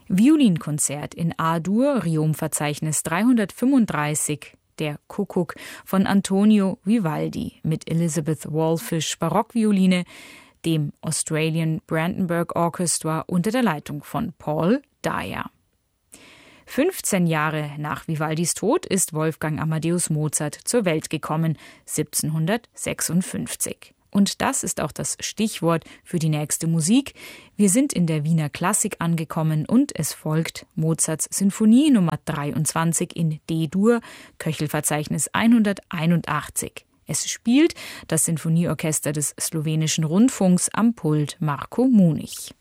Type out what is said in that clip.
Violinkonzert in A-Dur, Riom-Verzeichnis 335, Der Kuckuck von Antonio Vivaldi mit Elizabeth Wallfisch Barockvioline, dem Australian Brandenburg Orchestra unter der Leitung von Paul Dyer. 15 Jahre nach Vivaldis Tod ist Wolfgang Amadeus Mozart zur Welt gekommen, 1756. Und das ist auch das Stichwort für die nächste Musik. Wir sind in der Wiener Klassik angekommen und es folgt Mozarts Sinfonie Nummer 23 in D-Dur, Köchelverzeichnis 181. Es spielt das Sinfonieorchester des slowenischen Rundfunks am Pult Marko Munich.